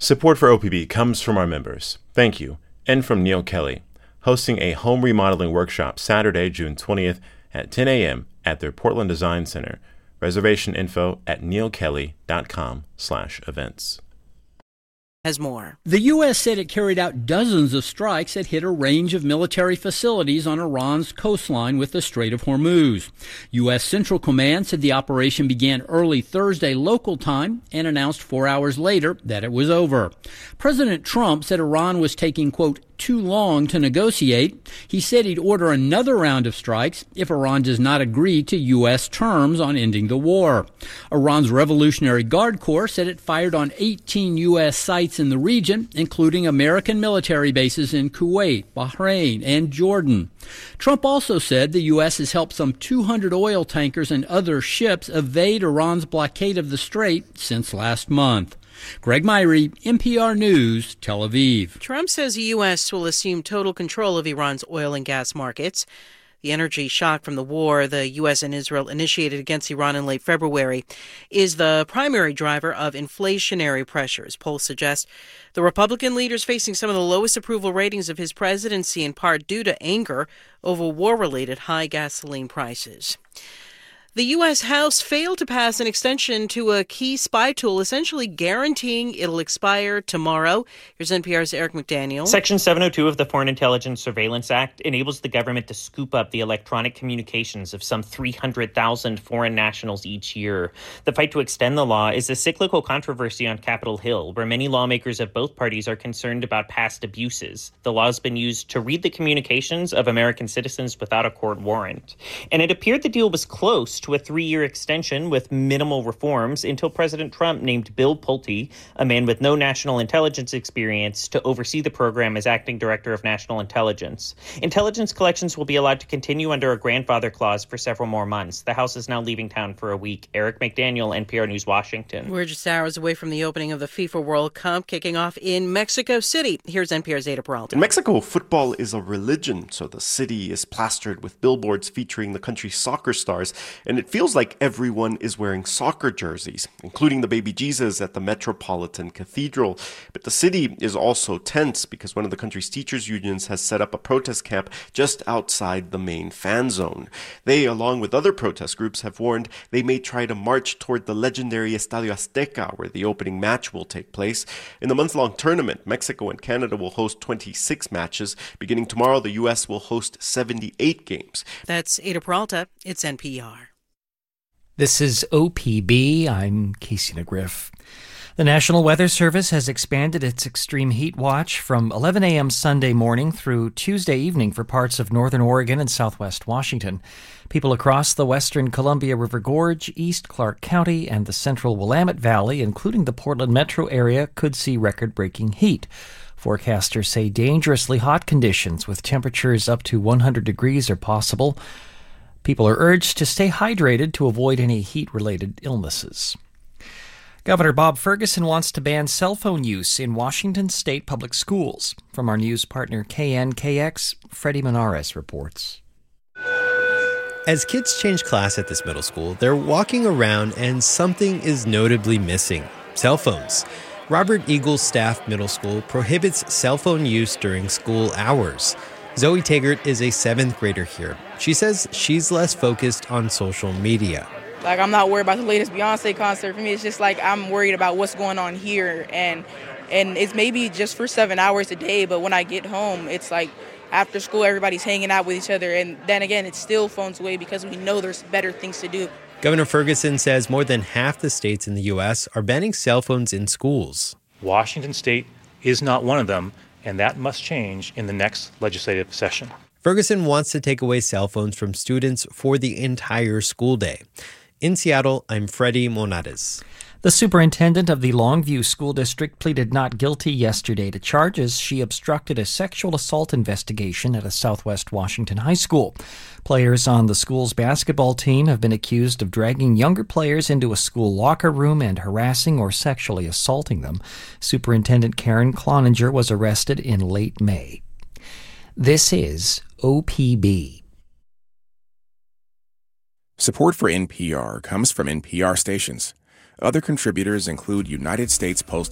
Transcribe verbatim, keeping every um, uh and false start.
Support for O P B comes from our members. Thank you. And from Neil Kelly, hosting a home remodeling workshop Saturday, June twentieth at ten a.m. at their Portland Design Center. Reservation info at neilkelly.com slash events. Has more. The U S said it carried out dozens of strikes that hit a range of military facilities on Iran's coastline with the Strait of Hormuz. U S Central Command said the operation began early Thursday local time and announced four hours later that it was over. President Trump said Iran was taking, quote, too long to negotiate. He said he'd order another round of strikes if Iran does not agree to U S terms on ending the war. Iran's Revolutionary Guard Corps said it fired on eighteen U S sites in the region, including American military bases in Kuwait, Bahrain, and Jordan. Trump also said the U S has helped some two hundred oil tankers and other ships evade Iran's blockade of the strait since last month. Greg Myrie, N P R News, Tel Aviv. Trump says the U S will assume total control of Iran's oil and gas markets. The energy shock from the war the U S and Israel initiated against Iran in late February is the primary driver of inflationary pressures. Polls suggest the Republican leader is facing some of the lowest approval ratings of his presidency, in part due to anger over war-related high gasoline prices. The U S. House failed to pass an extension to a key spy tool, essentially guaranteeing it'll expire tomorrow. Here's N P R's Eric McDaniel. Section seven oh two of the Foreign Intelligence Surveillance Act enables the government to scoop up the electronic communications of some three hundred thousand foreign nationals each year. The fight to extend the law is a cyclical controversy on Capitol Hill, where many lawmakers of both parties are concerned about past abuses. The law has been used to read the communications of American citizens without a court warrant. And it appeared the deal was close to a three-year extension with minimal reforms until President Trump named Bill Pulte, a man with no national intelligence experience, to oversee the program as acting director of national intelligence. Intelligence collections will be allowed to continue under a grandfather clause for several more months. The House is now leaving town for a week. Eric McDaniel, N P R News, Washington. We're just hours away from the opening of the FIFA World Cup, kicking off in Mexico City. Here's N P R's Ada Peralta. In Mexico, football is a religion, so the city is plastered with billboards featuring the country's soccer stars, and it feels like everyone is wearing soccer jerseys, including the baby Jesus at the Metropolitan Cathedral. But the city is also tense because one of the country's teachers' unions has set up a protest camp just outside the main fan zone. They, along with other protest groups, have warned they may try to march toward the legendary Estadio Azteca, where the opening match will take place. In the month-long tournament, Mexico and Canada will host twenty-six matches. Beginning tomorrow, the U S will host seventy-eight games. That's Ada Peralta. It's N P R. This is O P B. I'm Casey McGriff. The National Weather Service has expanded its extreme heat watch from eleven a.m. Sunday morning through Tuesday evening for parts of northern Oregon and southwest Washington. People across the western Columbia River Gorge, East Clark County, and the central Willamette Valley, including the Portland metro area, could see record-breaking heat. Forecasters say dangerously hot conditions with temperatures up to one hundred degrees are possible. People are urged to stay hydrated to avoid any heat-related illnesses. Governor Bob Ferguson wants to ban cell phone use in Washington state public schools. From our news partner K N K X, Freddie Menares reports. As kids change class at this middle school, they're walking around and something is notably missing: cell phones. Robert Eagles Staff Middle School prohibits cell phone use during school hours. Zoe Taggart is a seventh grader here. She says she's less focused on social media. Like, I'm not worried about the latest Beyonce concert. For me, it's just like I'm worried about what's going on here. And and it's maybe just for seven hours a day, but when I get home, it's like after school, everybody's hanging out with each other. And then again, it's still phones away because we know there's better things to do. Governor Ferguson says more than half the states in the U S are banning cell phones in schools. Washington state is not one of them, and that must change in the next legislative session. Ferguson wants to take away cell phones from students for the entire school day. In Seattle, I'm Freddie Monares. The superintendent of the Longview School District pleaded not guilty yesterday to charges she obstructed a sexual assault investigation at a Southwest Washington high school. Players on the school's basketball team have been accused of dragging younger players into a school locker room and harassing or sexually assaulting them. Superintendent Karen Cloninger was arrested in late May. This is O P B. Support for N P R comes from N P R stations. Other contributors include United States Postal